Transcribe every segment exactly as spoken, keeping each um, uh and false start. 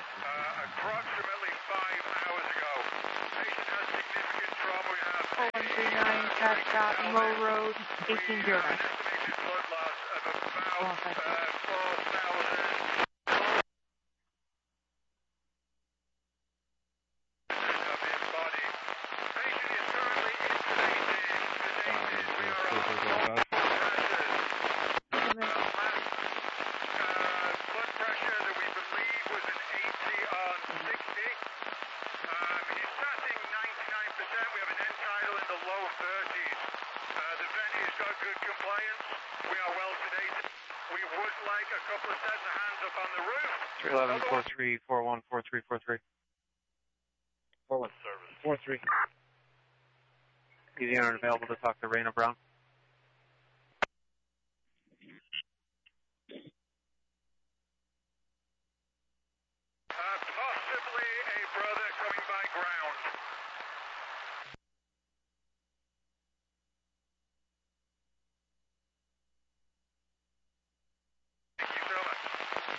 Uh, approximately five hours ago. Patient has significant trauma. We have four one three nine, Cat Shot, Moe Road, eighteen we zero have nine. an estimated blood loss of about Oh, thank you. uh, four thousand. Of his body. Patient is currently intubated. Sedated. We are on multiple pressures. Uh, last uh, blood pressure that we believe was an eighty on sixty. Um, he's passing ninety-nine percent. We have an end tidal in the low thirties. Uh, the venue's got good compliance. We are well sedated. We would like a couple of sets of hands up on the roof. three eleven, four three, four one, four three, four three. four one. Service. four three. Easy unit available to talk to Raina Brown. Uh, possibly a brother coming by ground. Thank you so much.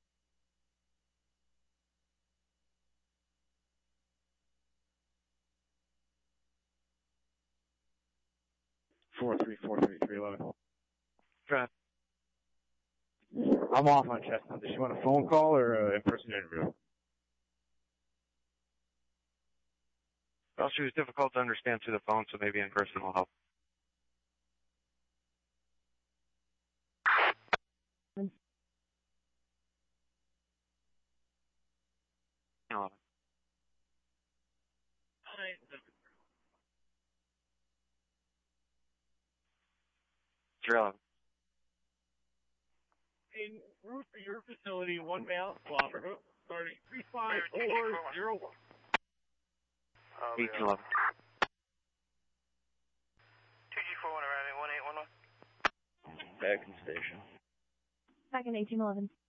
four three four three three eleven. Drive. I'm off on Chestnut. Does she want a phone call or an in-person interview? Well, she was difficult to understand through the phone, so maybe in person will help. eleven. Hi. three eleven. In route for your facility, one male swapper, starting three five four zero one. eighteen eleven. two G four one arriving, one eight one one. Back in station. Back in eighteen eleven.